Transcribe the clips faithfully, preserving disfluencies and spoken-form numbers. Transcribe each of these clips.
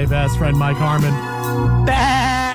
best friend Mike Harmon. Bah!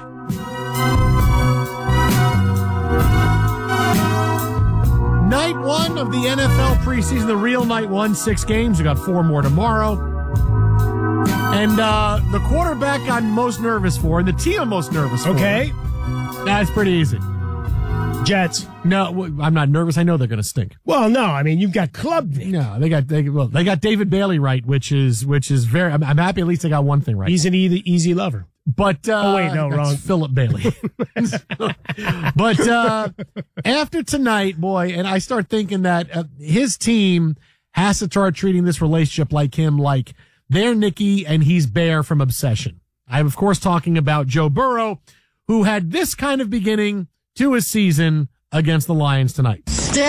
Night one of the N F L preseason, the real night one, six games. We got four more tomorrow. And uh, the quarterback I'm most nervous for, and the team I'm most nervous for. Okay. That's pretty easy. Jets. No, I'm not nervous. I know they're going to stink. Well, no, I mean, you've got Klubnik. No, they got they, well, they got David Bailey right, which is which is very. I'm, I'm happy at least they got one thing right. He's an easy, easy lover. But uh, oh wait, no, wrong. Philip Bailey. But uh, after tonight, boy, and I start thinking that uh, his team has to start treating this relationship like him, like they're Nicky and he's Bear from Obsession. I'm of course talking about Joe Burrow, who had this kind of beginning to his season against the Lions tonight.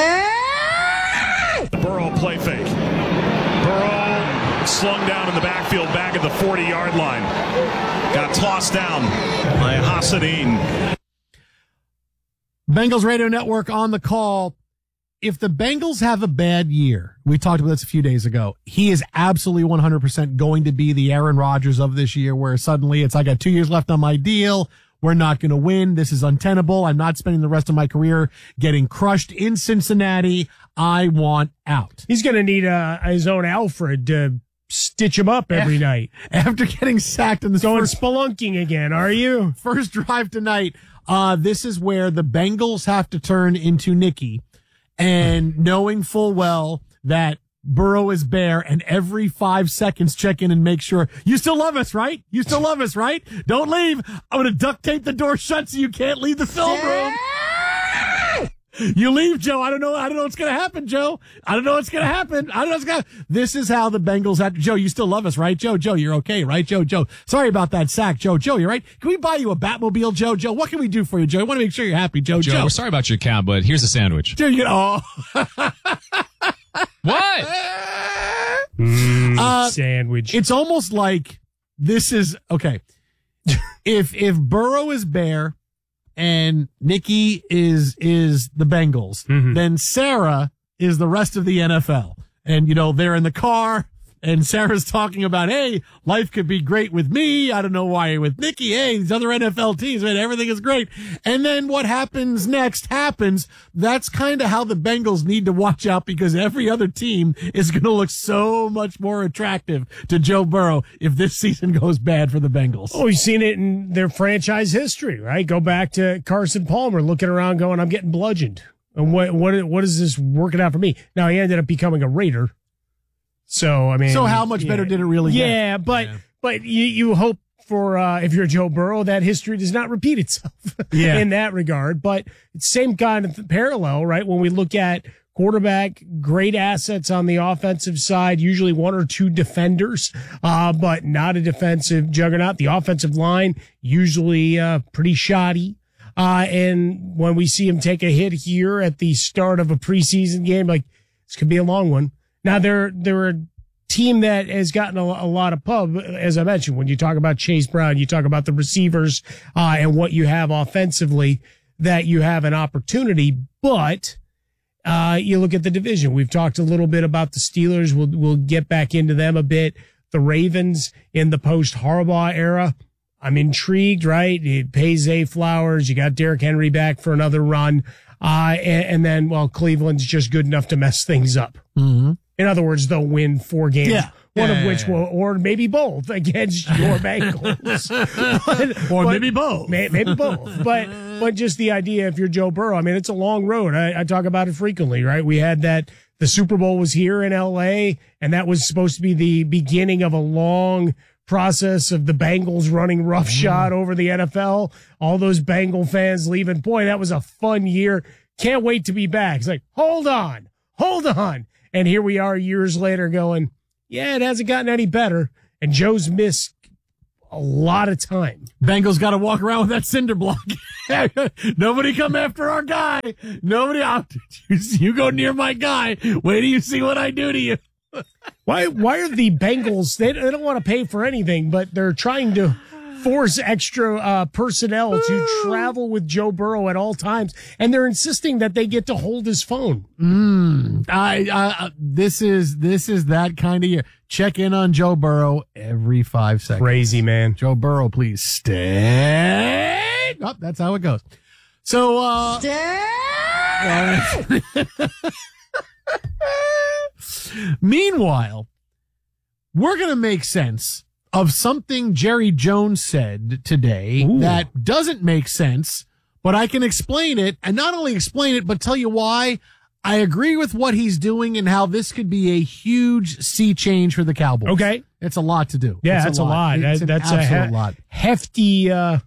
The Burrow play fake. Burrow slung down in the backfield back at the forty-yard line. Got tossed down by Hassanin. Bengals Radio Network on the call. If the Bengals have a bad year, we talked about this a few days ago, he is absolutely one hundred percent going to be the Aaron Rodgers of this year, where suddenly it's, I got two years left on my deal. We're not going to win. This is untenable. I'm not spending the rest of my career getting crushed in Cincinnati. I want out. He's going to need uh, his own Alfred to stitch him up every after, night. After getting sacked in the Going first, spelunking again, are you? First drive tonight. Uh, this is where the Bengals have to turn into Nicky, and knowing full well that Burrow is Bear, and every five seconds check in and make sure you still love us, right? You still love us, right? Don't leave. I'm going to duct tape the door shut so you can't leave the film room. You leave, Joe. I don't know. I don't know what's going to happen, Joe. I don't know what's going to happen. I don't know what's going to This is how the Bengals have to. Joe, you still love us, right? Joe, Joe, you're okay, right? Joe, Joe. Sorry about that sack, Joe. Joe, you're right. Can we buy you a Batmobile, Joe? Joe, what can we do for you, Joe? I want to make sure you're happy, Joe. Joe, Joe. we're sorry about your account, but here's a sandwich. Joe, you know. What? Mm, Uh, sandwich. It's almost like this is okay. if if Burrow is Bear and Nicky is is the Bengals, Mm-hmm. then Sarah is the rest of the N F L. And you know, they're in the car and Sarah's talking about, hey, life could be great with me. I don't know why you're with Nicky. Hey, these other N F L teams, man, everything is great. And then what happens next happens. That's kind of how the Bengals need to watch out, because every other team is going to look so much more attractive to Joe Burrow if this season goes bad for the Bengals. Oh, we've seen it in their franchise history, right? Go back to Carson Palmer looking around going, I'm getting bludgeoned. And what, what, what is this working out for me? Now, he ended up becoming a Raider. So, I mean. So how much yeah. better did it really get? Yeah, but, Yeah. but you, you hope for, uh, if you're Joe Burrow, that history does not repeat itself Yeah. in that regard. But it's same kind of parallel, right? When we look at quarterback, great assets on the offensive side, usually one or two defenders, uh, but not a defensive juggernaut. The offensive line, usually, uh, pretty shoddy. Uh, and when we see him take a hit here at the start of a preseason game, like, this could be a long one. Now, they're, they're a team that has gotten a, a lot of pub, as I mentioned, when you talk about Chase Brown, you talk about the receivers, uh, and what you have offensively, that you have an opportunity. But, uh, you look at the division. We've talked a little bit about the Steelers. We'll, we'll get back into them a bit. The Ravens in the post-Harbaugh era. I'm intrigued, right? It pays Zay Flowers. You got Derrick Henry back for another run. Uh, and, and then, well, Cleveland's just good enough to mess things up. Mm-hmm. In other words, they'll win four games. Yeah. One Yeah, of yeah, which yeah. will, or maybe both against your Bengals. But- Or but- maybe both. May, maybe both. But, but just the idea, if you're Joe Burrow, I mean, it's a long road. I, I talk about it frequently, right? We had that, the Super Bowl was here in L A, and that was supposed to be the beginning of a long process of the Bengals running roughshod over the N F L. All those Bengal fans leaving. Boy, that was a fun year. Can't wait to be back. It's like, hold on, hold on. And here we are years later going, yeah, it hasn't gotten any better. And Joe's missed a lot of time. Bengals got to walk around with that cinder block. Nobody come after our guy. Nobody out. You go near my guy. Wait till you see what I do to you. Why, why are the Bengals, they, they don't want to pay for anything, but they're trying to force extra uh, personnel to travel with Joe Burrow at all times, and they're insisting that they get to hold his phone. Mm, I, I, this is this is that kind of year. Check in on Joe Burrow every five seconds. Crazy, man. Joe Burrow, please stay. Oh, that's how it goes. So, uh, meanwhile, we're going to make sense of something Jerry Jones said today Ooh. that doesn't make sense, but I can explain it, and not only explain it, but tell you why I agree with what he's doing and how this could be a huge sea change for the Cowboys. Okay. It's a lot to do. Yeah, it's that's a lot. It's That, that's an a absolute he- lot. hefty, uh,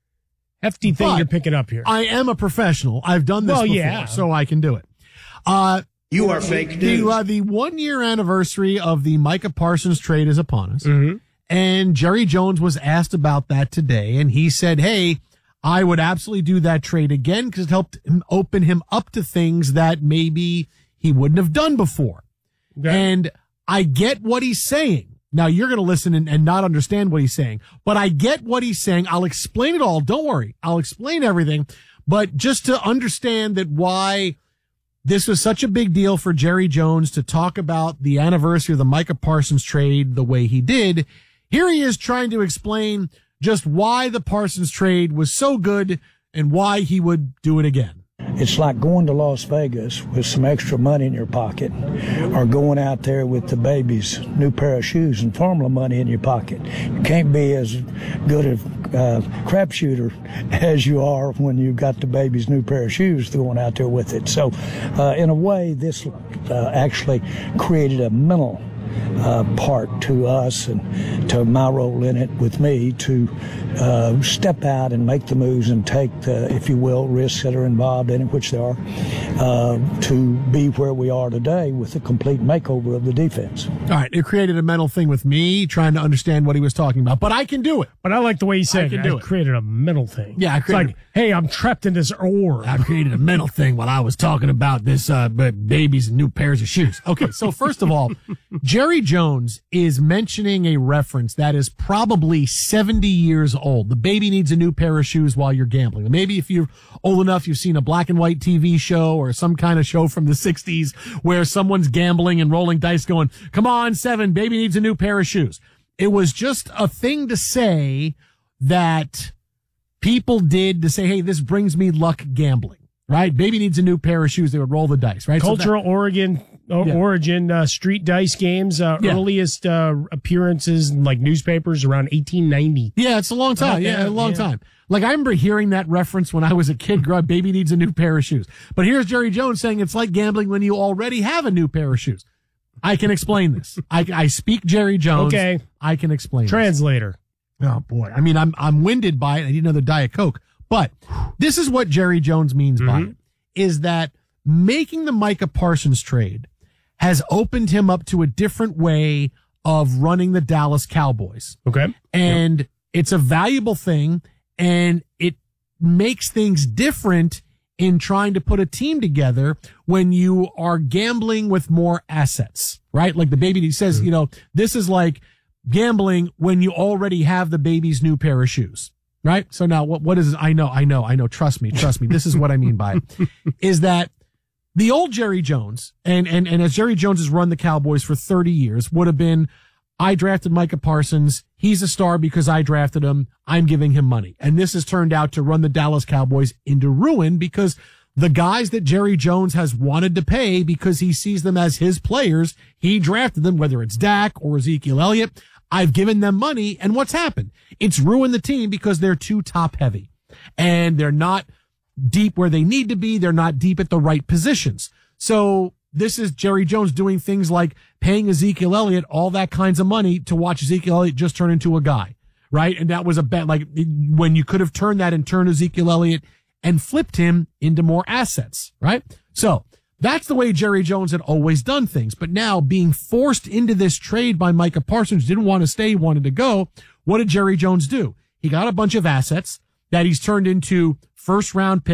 hefty thing But you're picking up here. I am a professional. I've done this Well, before, yeah. so I can do it. Uh, You are fake the, news. uh, the one year anniversary of the Micah Parsons trade is upon us. Mm-hmm. And Jerry Jones was asked about that today, and he said, hey, I would absolutely do that trade again because it helped him open him up to things that maybe he wouldn't have done before. Okay. And I get what he's saying. Now, you're going to listen and, and not understand what he's saying, but I get what he's saying. I'll explain it all. Don't worry. I'll explain everything. But just to understand that why this was such a big deal for Jerry Jones to talk about the anniversary of the Micah Parsons trade the way he did, here he is trying to explain just why the Parsons trade was so good and why he would do it again. It's like going to Las Vegas with some extra money in your pocket or going out there with the baby's new pair of shoes and formula money in your pocket. You can't be as good a uh, crap shooter as you are when you've got the baby's new pair of shoes going out there with it. So uh, in a way, this uh, actually created a mental Uh, part to us and to my role in it with me to uh, step out and make the moves and take the, if you will, risks that are involved in it, which there are, uh, to be where we are today with a complete makeover of the defense. All right. It created a mental thing with me trying to understand what he was talking about, but I can do it. But I like the way he said I can it. do I it. created a mental thing. Yeah, I It's created- like, hey, I'm trapped in this orb. I created a mental thing while I was talking about this, uh, b- babies and new pairs of shoes. Okay. So first of all, Jerry Jones is mentioning a reference that is probably seventy years old. The baby needs a new pair of shoes while you're gambling. Maybe if you're old enough, you've seen a black and white T V show or some kind of show from the sixties where someone's gambling and rolling dice going, come on, seven, baby needs a new pair of shoes. It was just a thing to say that people did to say, hey, this brings me luck gambling, right? Baby needs a new pair of shoes. They would roll the dice, right? So that- Cultural Oregon o- Yeah. origin uh, street dice games. Uh, Yeah. Earliest uh, appearances in like newspapers around eighteen ninety. Yeah, it's a long time. Yeah, Yeah, a long yeah. time. Like I remember hearing that reference when I was a kid. Growing up, baby needs a new pair of shoes. But here's Jerry Jones saying it's like gambling when you already have a new pair of shoes. I can explain this. I, I speak Jerry Jones. Okay. I can explain. Translator. This. Oh boy. I mean, I'm I'm winded by it. I need another Diet Coke. But this is what Jerry Jones means by Mhm. it: is that making the Micah Parsons trade has opened him up to a different way of running the Dallas Cowboys. Okay. And it's a valuable thing, and it makes things different in trying to put a team together when you are gambling with more assets, right? Like the baby, he says, you know, this is like gambling when you already have the baby's new pair of shoes, right? So now what, what is, I know, I know, I know, trust me, trust me. This is what I mean by it, is that the old Jerry Jones, and, and, and as Jerry Jones has run the Cowboys for thirty years, would have been, I drafted Micah Parsons. He's a star because I drafted him. I'm giving him money. And this has turned out to run the Dallas Cowboys into ruin because the guys that Jerry Jones has wanted to pay because he sees them as his players, he drafted them, whether it's Dak or Ezekiel Elliott. I've given them money. And what's happened? It's ruined the team because they're too top heavy and they're not deep where they need to be. They're not deep at the right positions. So this is Jerry Jones doing things like paying Ezekiel Elliott all that kinds of money to watch Ezekiel Elliott just turn into a guy, right? And that was a bet, like when you could have turned that and turned Ezekiel Elliott and flipped him into more assets, right? So that's the way Jerry Jones had always done things. But now being forced into this trade by Micah Parsons, didn't want to stay, wanted to go. What did Jerry Jones do? He got a bunch of assets that he's turned into first round picks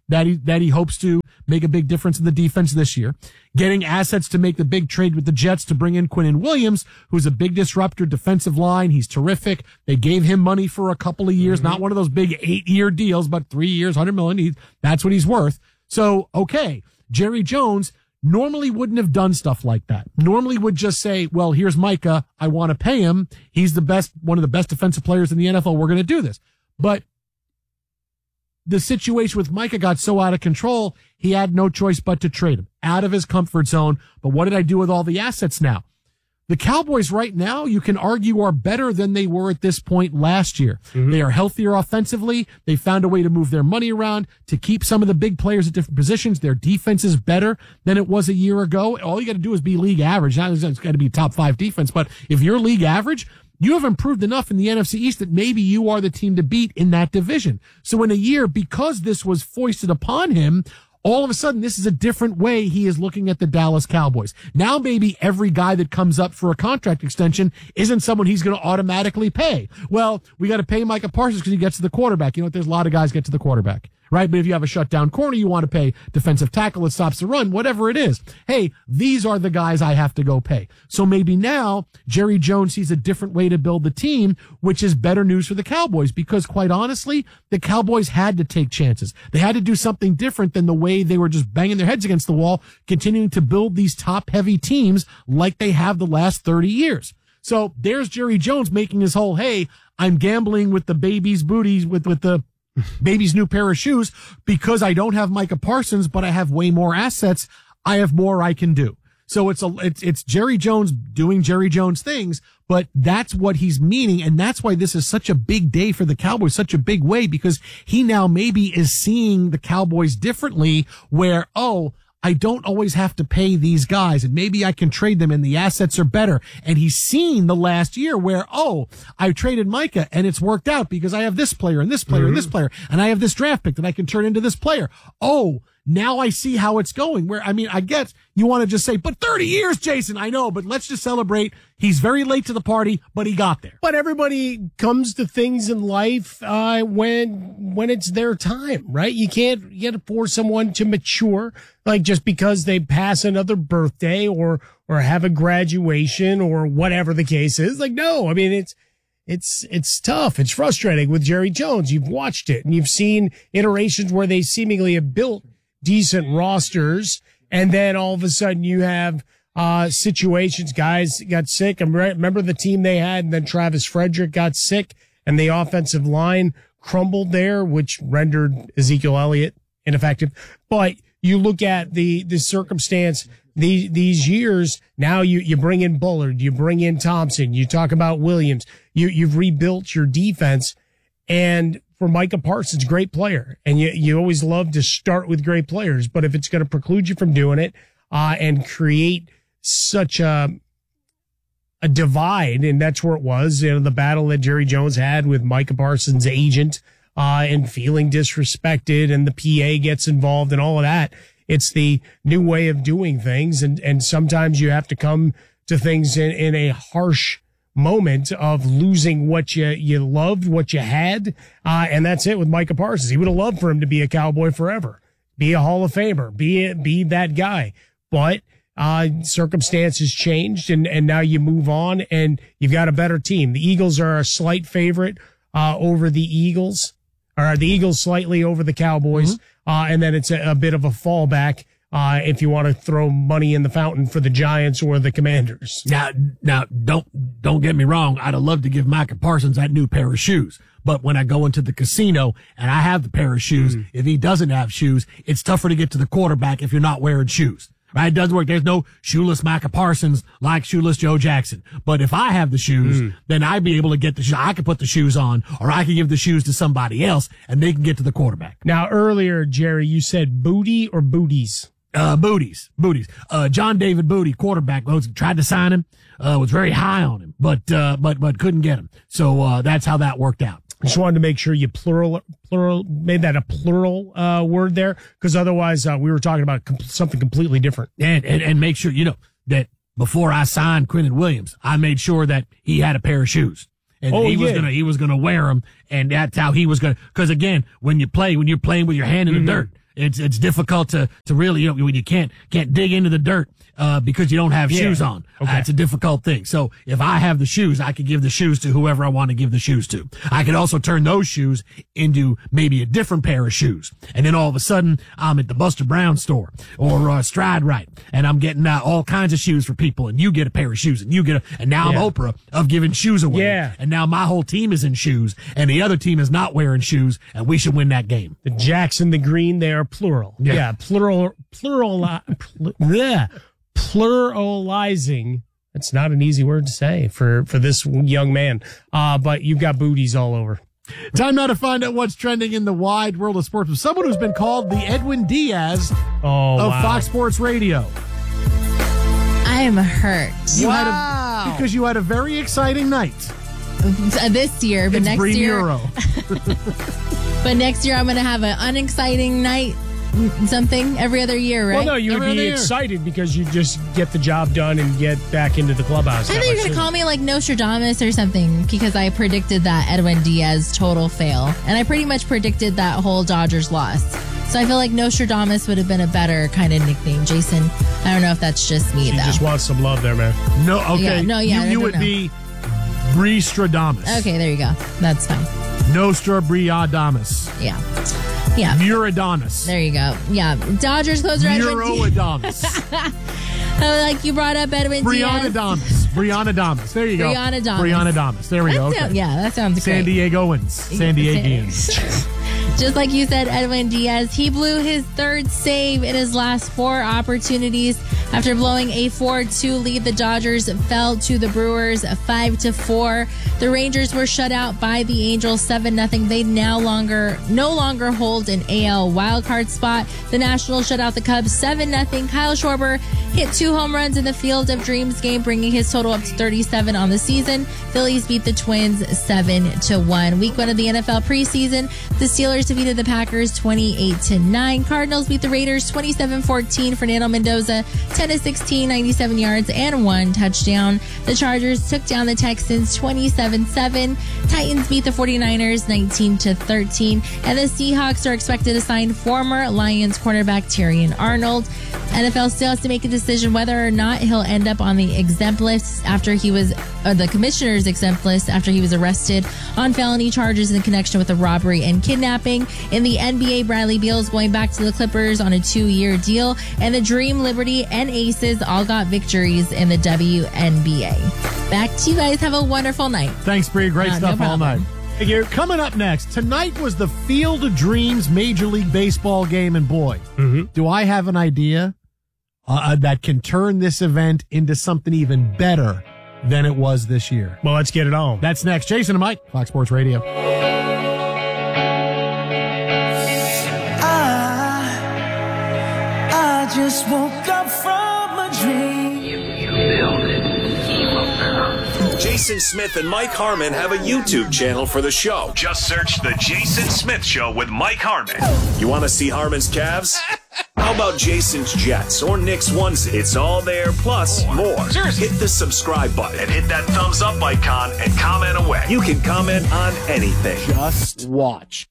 that he, that he hopes to make a big difference in the defense this year. Getting assets to make the big trade with the Jets to bring in Quinnen Williams, who's a big disruptor, defensive line. He's terrific. They gave him money for a couple of years, mm-hmm. not one of those big eight year deals, but three years, one hundred million. He, that's what he's worth. So, okay, Jerry Jones normally wouldn't have done stuff like that. Normally would just say, well, here's Micah. I want to pay him. He's the best, one of the best defensive players in the N F L. We're going to do this. But the situation with Micah got so out of control, he had no choice but to trade him out of his comfort zone. But what did I do with all the assets now? The Cowboys right now, you can argue, are better than they were at this point last year. Mm-hmm. They are healthier offensively. They found a way to move their money around to keep some of the big players at different positions. Their defense is better than it was a year ago. All you got to do is be league average. Now it's got to be top five defense, but if you're league average, you have improved enough in the N F C East that maybe you are the team to beat in that division. So in a year, because this was foisted upon him, all of a sudden, this is a different way he is looking at the Dallas Cowboys. Now maybe every guy that comes up for a contract extension isn't someone he's going to automatically pay. Well, we got to pay Micah Parsons because he gets to the quarterback. You know what? There's a lot of guys get to the quarterback, right? But if you have a shutdown corner, you want to pay defensive tackle that stops the run, whatever it is. Hey, these are the guys I have to go pay. So maybe now Jerry Jones sees a different way to build the team, which is better news for the Cowboys because quite honestly, the Cowboys had to take chances. They had to do something different than the way they were just banging their heads against the wall, continuing to build these top heavy teams like they have the last thirty years. So there's Jerry Jones making his whole, hey, I'm gambling with the baby's booties, with, with the baby's new pair of shoes because I don't have Micah Parsons, but I have way more assets. I have more I can do. So it's a, it's, it's Jerry Jones doing Jerry Jones things, but that's what he's meaning. And that's why this is such a big day for the Cowboys, such a big way, because he now maybe is seeing the Cowboys differently where, oh, I don't always have to pay these guys and maybe I can trade them and the assets are better. And he's seen the last year where, oh, I traded Micah and it's worked out because I have this player and this player mm-hmm. and this player and I have this draft pick that I can turn into this player. Oh, now I see how it's going. Where, I mean, I guess you want to just say, but thirty years, Jason, I know, but let's just celebrate. He's very late to the party, but he got there. But everybody comes to things in life, uh, when, when it's their time, right? You can't, you can't force someone to mature, like just because they pass another birthday or, or have a graduation or whatever the case is. Like, no, I mean, it's, It's, it's tough. It's frustrating with Jerry Jones. You've watched it and you've seen iterations where they seemingly have built decent rosters. And then all of a sudden you have, uh, situations, guys got sick. I remember the team they had and then Travis Frederick got sick and the offensive line crumbled there, which rendered Ezekiel Elliott ineffective. But you look at the, the circumstance, these, these years, now you, you bring in Bullard, you bring in Thompson, you talk about Williams, you, you've rebuilt your defense. And for Micah Parsons, great player. And you, you always love to start with great players, but if it's going to preclude you from doing it, uh, and create such a, a divide, and that's where it was, you know, the battle that Jerry Jones had with Micah Parsons' agent, uh, and feeling disrespected and the P A gets involved and all of that. It's the new way of doing things. And, and sometimes you have to come to things in, in a harsh moment of losing what you, you loved, what you had. Uh, and that's it with Micah Parsons. He would have loved for him to be a Cowboy forever, be a Hall of Famer, be, be that guy. But, uh, circumstances changed and, and now you move on and you've got a better team. The Eagles are a slight favorite, uh, over the Eagles, or the Eagles slightly over the Cowboys. Mm-hmm. Uh, and then it's a, a bit of a fallback. Uh, if you want to throw money in the fountain for the Giants or the Commanders. Now, now, don't, don't get me wrong. I'd have loved to give Micah Parsons that new pair of shoes. But when I go into the casino and I have the pair of shoes, mm. if he doesn't have shoes, it's tougher to get to the quarterback if you're not wearing shoes. Right? It doesn't work. There's no shoeless Micah Parsons like shoeless Joe Jackson. But if I have the shoes, mm. then I'd be able to get the shoes. I could put the shoes on, or I could give the shoes to somebody else and they can get to the quarterback. Now, earlier, Jerry, you said booty or booties? Uh, booties, booties. Uh, John David Booty, quarterback, was tried to sign him, uh, was very high on him, but, uh, but, but couldn't get him. So, uh, that's how that worked out. I just wanted to make sure you plural, plural, made that a plural, uh, word there. Cause otherwise, uh, we were talking about com- something completely different. And, and, and make sure, you know, that before I signed Quinnen Williams, I made sure that he had a pair of shoes. And oh, he was yeah. gonna, he was gonna wear them. And that's how he was gonna, cause again, when you play, when you're playing with your hand in mm-hmm. the dirt, it's it's difficult to to really, you know, when you can't can't dig into the dirt uh because you don't have Yeah. shoes on. Okay. Uh, it's a difficult thing. So if I have the shoes, I could give the shoes to whoever I want to give the shoes to. I could also turn those shoes into maybe a different pair of shoes, and then all of a sudden I'm at the Buster Brown store or uh, Stride Right, and I'm getting uh, all kinds of shoes for people, and you get a pair of shoes, and you get a, and now Yeah. I'm Oprah of giving shoes away. Yeah. And now my whole team is in shoes, and the other team is not wearing shoes, and we should win that game. The Jacks and the Green, they are plural. Yeah. Yeah, plural, plural, pl- bleh, pluralizing. That's not an easy word to say for, for this young man. Uh, but you've got booties all over. Time now to find out what's trending in the wide world of sports with someone who's been called the Edwin Diaz Oh, of wow. Fox Sports Radio. I am hurt You had a, because you had a very exciting night. Uh, this year, but It's next Bree year, Muro. but next year I'm going to have an unexciting night, mm, something every other year, right? Well, no, you would Every other be year. excited because you just get the job done and get back into the clubhouse. I thought you were going to call me like Nostradamus or something because I predicted that Edwin Diaz total fail. And I pretty much predicted that whole Dodgers loss. So I feel like Nostradamus would have been a better kind of nickname. Jason, I don't know if that's just me, You though. just want some love there, man. No, okay. Yeah, no, yeah, I You, you don't would know. be Bree-Stradamus. Okay, there you go. That's fine. Nostra Briadamus. Yeah. Yeah. Muradamus. There you go. Yeah. Dodgers closer Edwin Diaz. Muroadamus. Oh, like you brought up Edwin Diaz. Brianadamus. Brianadamus. There you go. Brianadamus. Brianadamus. There we That go. sound- Okay. yeah, that sounds San great. Diegoans. San Diegians. Just like you said, Edwin Diaz, he blew his third save in his last four opportunities. After blowing a four two lead, the Dodgers fell to the Brewers five to four. The Rangers were shut out by the Angels seven nothing. They now longer no longer hold an A L wildcard spot. The Nationals shut out the Cubs seven nothing. Kyle Schwarber hit two home runs in the Field of Dreams game, bringing his total up to thirty-seven on the season. Phillies beat the Twins seven to one. Week one of the N F L preseason, the Steelers defeated the Packers twenty-eight to nine. Cardinals beat the Raiders twenty-seven fourteen. Fernando Mendoza ten to sixteen, ninety-seven yards and one touchdown. The Chargers took down the Texans twenty-seven seven. Titans beat the 49ers nineteen to thirteen. And the Seahawks are expected to sign former Lions cornerback Tyrion Arnold. N F L still has to make a decision whether or not he'll end up on the exempt list after he was, or the commissioner's exempt list after he was arrested on felony charges in connection with a robbery and kidnapping. In the N B A, Bradley Beal is going back to the Clippers on a two-year deal, and the Dream, Liberty, and Aces all got victories in the W N B A. Back to you guys. Have a wonderful night. Thanks, Bree. Great Uh, no stuff all problem. night. Thank you. Coming up next, tonight was the Field of Dreams Major League Baseball game, and boy, do I have an idea uh, that can turn this event into something even better than it was this year. Well, let's get it on. That's next. Jason and Mike, Fox Sports Radio. I just woke up from a dream. Jason Smith and Mike Harmon have a YouTube channel for the show. Just search The Jason Smith Show with Mike Harmon. You want to see Harmon's calves? How about Jason's Jets or Nick's onesie? It's all there, plus more. Seriously. Hit the subscribe button. And hit that thumbs up icon and comment away. You can comment on anything. Just watch.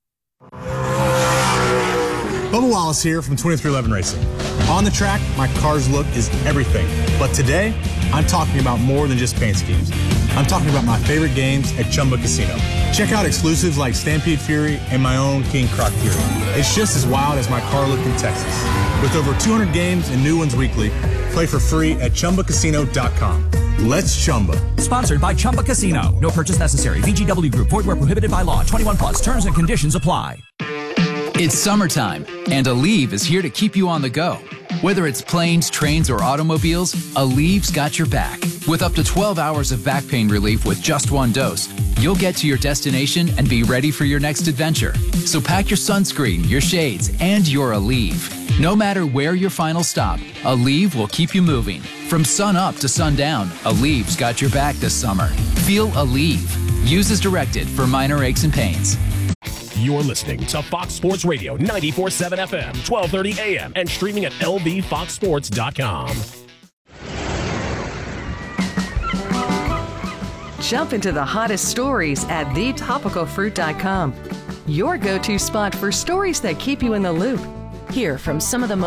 Bubba Wallace here from twenty-three eleven Racing. On the track, my car's look is everything. But today, I'm talking about more than just paint schemes. I'm talking about my favorite games at Chumba Casino. Check out exclusives like Stampede Fury and my own King Croc Fury. It's just as wild as my car look in Texas. With over two hundred games and new ones weekly, play for free at Chumba Casino dot com. Let's Chumba. Sponsored by Chumba Casino. No purchase necessary. V G W Group. Void where prohibited by law. twenty-one plus. Terms and conditions apply. It's summertime, and Aleve is here to keep you on the go. Whether it's planes, trains, or automobiles, Aleve's got your back. With up to twelve hours of back pain relief with just one dose, you'll get to your destination and be ready for your next adventure. So pack your sunscreen, your shades, and your Aleve. No matter where your final stop, Aleve will keep you moving. From sun up to sundown, Aleve's got your back this summer. Feel Aleve. Use as directed for minor aches and pains. You're listening to Fox Sports Radio ninety-four point seven F M, twelve thirty A M, and streaming at L V fox sports dot com. Jump into the hottest stories at the topical fruit dot com. your go-to spot for stories that keep you in the loop. Hear from some of the most